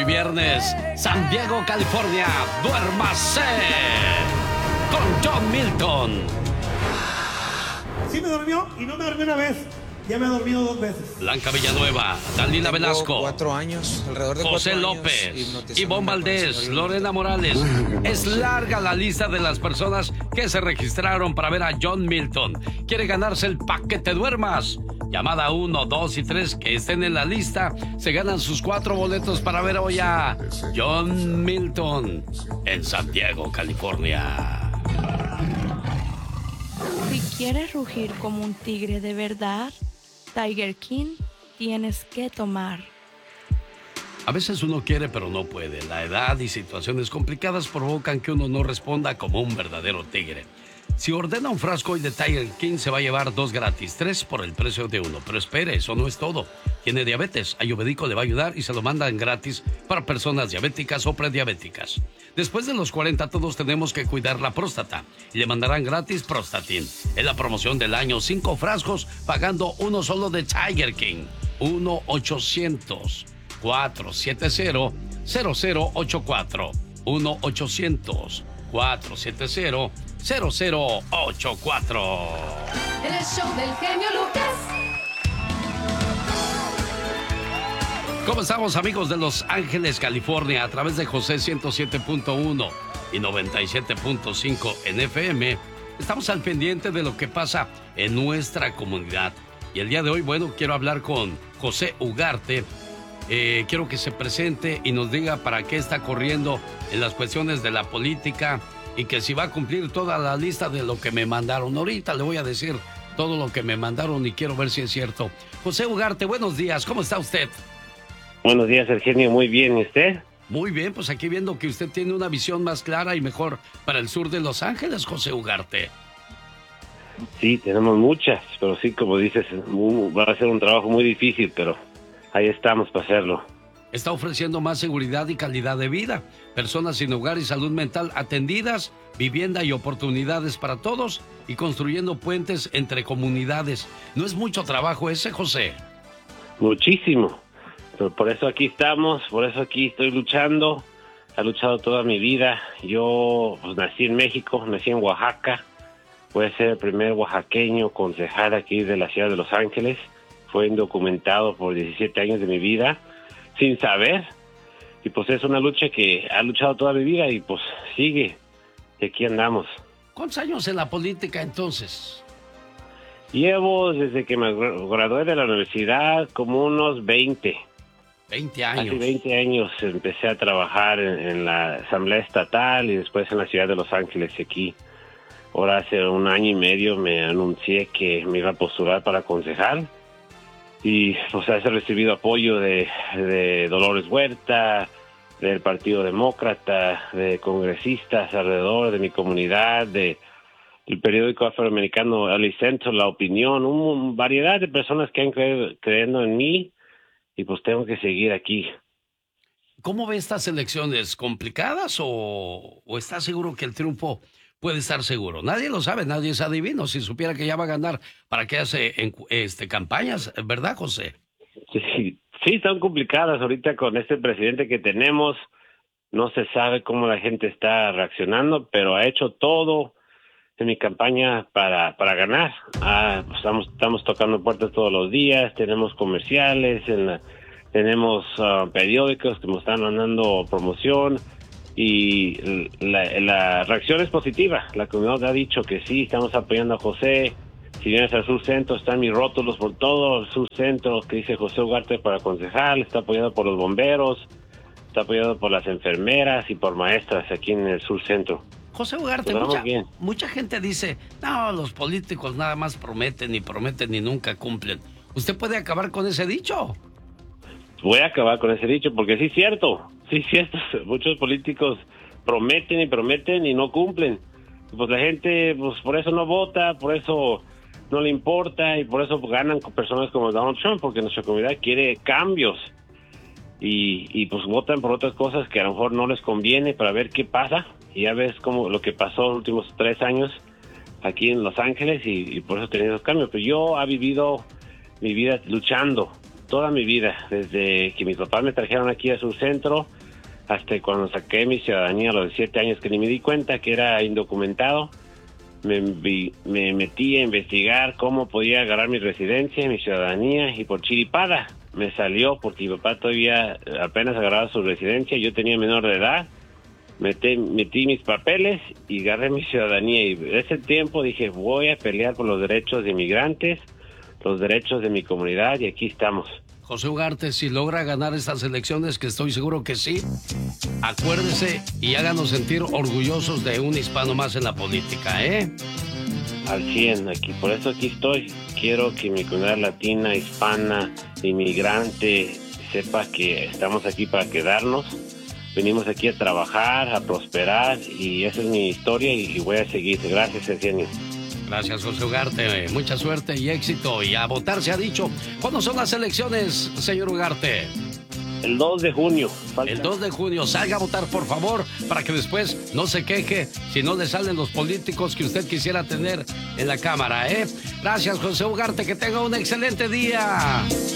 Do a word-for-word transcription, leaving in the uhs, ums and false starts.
Hoy viernes, San Diego, California, duérmase con John Milton. Sí me durmió y no me dormí una vez. Ya me he dormido dos veces. Blanca Villanueva, Dalila Tengo Velasco, cuatro años, alrededor de José cuatro López, años, Ivonne Valdés, Lorena Morales. Es larga la lista de las personas que se registraron para ver a John Milton. ¿Quiere ganarse el paquete duermas? Llamada uno, dos y tres que estén en la lista se ganan sus cuatro boletos para ver hoy a John Milton en San Diego, California. Si quieres rugir como un tigre de verdad, Tiger King tienes que tomar. A veces uno quiere pero no puede. La edad y situaciones complicadas provocan que uno no responda como un verdadero tigre. Si ordena un frasco hoy de Tiger King se va a llevar dos gratis, tres por el precio de uno. Pero espere, eso no es todo. Tiene diabetes, Ayurvédico le va a ayudar y se lo mandan gratis para personas diabéticas o prediabéticas. Después de los cuarenta todos tenemos que cuidar la próstata y le mandarán gratis Prostatin. Es la promoción del año, cinco frascos pagando uno solo de Tiger King. uno ochocientos, cuatrocientos setenta, cero cero ocho cuatro. uno ochocientos, cuatrocientos setenta, cero cero ocho cuatro. El show del genio Lucas. ¿Cómo estamos, amigos de Los Ángeles, California? A través de José ciento siete punto uno y noventa y siete punto cinco en F M. Estamos al pendiente de lo que pasa en nuestra comunidad. Y el día de hoy, bueno, quiero hablar con José Ugarte. Eh, quiero que se presente y nos diga para qué está corriendo en las cuestiones de la política y que si va a cumplir toda la lista de lo que me mandaron. Ahorita le voy a decir todo lo que me mandaron y quiero ver si es cierto. José Ugarte, buenos días. ¿Cómo está usted? Buenos días, Eugenio. Muy bien, ¿y usted? Muy bien, pues aquí viendo que usted tiene una visión más clara y mejor para el sur de Los Ángeles, José Ugarte. Sí, tenemos muchas, pero sí, como dices, muy, va a ser un trabajo muy difícil, pero ahí estamos para hacerlo. Está ofreciendo más seguridad y calidad de vida, personas sin hogar y salud mental atendidas, vivienda y oportunidades para todos y construyendo puentes entre comunidades. ¿No es mucho trabajo ese, José? Muchísimo. Pero por eso aquí estamos, por eso aquí estoy luchando. He luchado toda mi vida. Yo pues, nací en México, nací en Oaxaca. Voy a ser el primer oaxaqueño concejal aquí de la ciudad de Los Ángeles. Fue indocumentado por diecisiete años de mi vida, sin saber. Y pues es una lucha que ha luchado toda mi vida y pues sigue. Y aquí andamos. ¿Cuántos años en la política entonces? Llevo desde que me gradué de la universidad como unos veinte. veinte años. Hace veinte años empecé a trabajar en, en la Asamblea Estatal y después en la ciudad de Los Ángeles aquí. Ahora hace un año y medio me anuncié que me iba a postular para concejal y pues he recibido apoyo de, de Dolores Huerta, del Partido Demócrata, de congresistas alrededor de mi comunidad, de el periódico afroamericano L A Central, La Opinión, una variedad de personas que han creído, creyendo en mí. Y pues tengo que seguir aquí. ¿Cómo ve estas elecciones? ¿Complicadas o, o está seguro que el triunfo puede estar seguro? Nadie lo sabe, nadie es adivino. Si supiera que ya va a ganar, ¿para qué hace en, este, campañas? ¿Verdad, José? Sí, sí, están complicadas ahorita con este presidente que tenemos. No se sabe cómo la gente está reaccionando, pero ha hecho todo en mi campaña para, para ganar. Ah, pues estamos, estamos tocando puertas todos los días, tenemos comerciales, en la, tenemos uh, periódicos que nos están mandando promoción y la, la reacción es positiva. La comunidad ha dicho que sí, estamos apoyando a José. Si vienes al sur centro, están mis rótulos por todo el sur centro que dice José Ugarte para concejal, está apoyado por los bomberos, está apoyado por las enfermeras y por maestras aquí en el sur centro. José Ugarte, mucha, mucha gente dice, no, los políticos nada más prometen y prometen y nunca cumplen. ¿Usted puede acabar con ese dicho? Voy a acabar con ese dicho porque sí es cierto, sí es cierto. Muchos políticos prometen y prometen y no cumplen. Pues la gente, pues por eso no vota, por eso no le importa y por eso ganan con personas como Donald Trump, porque nuestra comunidad quiere cambios. Y, y pues votan por otras cosas que a lo mejor no les conviene para ver qué pasa. Y ya ves como lo que pasó los últimos tres años aquí en Los Ángeles y, y por eso he tenido los cambios. Pero yo he vivido mi vida luchando toda mi vida, desde que mis papás me trajeron aquí a su centro, hasta cuando saqué mi ciudadanía a los siete años, que ni me di cuenta que era indocumentado. Me, vi, me metí a investigar cómo podía agarrar mi residencia, mi ciudadanía, y por chiripada me salió, porque mi papá todavía apenas agarraba su residencia, yo tenía menor de edad, metí, metí mis papeles y agarré mi ciudadanía, y en ese tiempo dije, voy a pelear por los derechos de inmigrantes, los derechos de mi comunidad, y aquí estamos. José Ugarte, si logra ganar estas elecciones, que estoy seguro que sí, acuérdese y háganos sentir orgullosos de un hispano más en la política, ¿eh? Al cien, aquí, por eso aquí estoy. Quiero que mi comunidad latina, hispana, inmigrante, sepa que estamos aquí para quedarnos. Venimos aquí a trabajar, a prosperar, y esa es mi historia y voy a seguir. Gracias, Eugenio. Gracias, José Ugarte. Mucha suerte y éxito. Y a votar se ha dicho. ¿Cuándo son las elecciones, señor Ugarte? El dos de junio. Falta. El dos de junio. Salga a votar, por favor, para que después no se queje si no le salen los políticos que usted quisiera tener en la Cámara, ¿eh? Gracias, José Ugarte. Que tenga un excelente día.